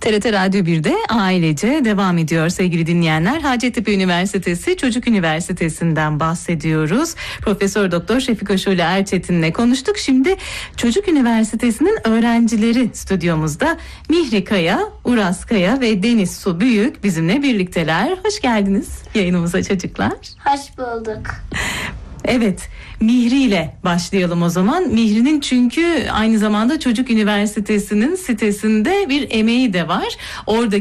TRT Radyo 1'de ailece devam ediyor sevgili dinleyenler. Hacettepe Üniversitesi Çocuk Üniversitesi'nden bahsediyoruz. Profesör Doktor Şefika Şule Erçetin'le konuştuk. Şimdi Çocuk Üniversitesi'nin öğrencileri stüdyomuzda. Mihri Kaya, Uras Kaya ve Deniz Su Büyük bizimle birlikteler. Hoş geldiniz yayınımıza çocuklar. Hoş bulduk. Evet, Mihri ile başlayalım o zaman. Mihri'nin çünkü aynı zamanda Çocuk Üniversitesi'nin sitesinde bir emeği de var. Oradaki